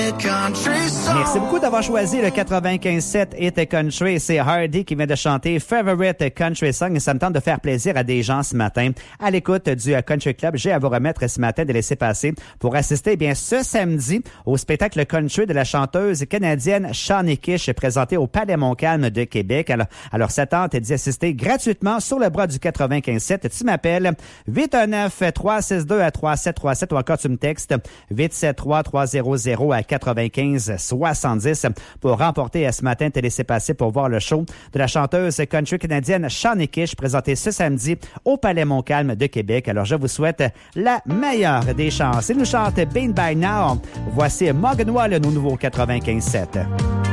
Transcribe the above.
Merci beaucoup d'avoir choisi le 95.7 Hit Country. C'est Hardy qui vient de chanter Favorite Country Song et ça me tente de faire plaisir à des gens ce matin. À l'écoute du Country Club, j'ai à vous remettre ce matin de laisser passer pour assister ce samedi au spectacle country de la chanteuse canadienne Shawnee Kish présenté au Palais Montcalm de Québec. Alors ça tente d'y assister gratuitement sur le bras du 95.7. Tu m'appelles 819-362-3737 ou encore tu me textes 873-300-9570 pour remporter ce matin te laisser passer pour voir le show de la chanteuse country canadienne Shawnee Kish présenté ce samedi au Palais Montcalm de Québec. Alors je vous souhaite la meilleure des chances. Il nous chante Been By Now. Voici Morgan Wallen au nouveau 95.7.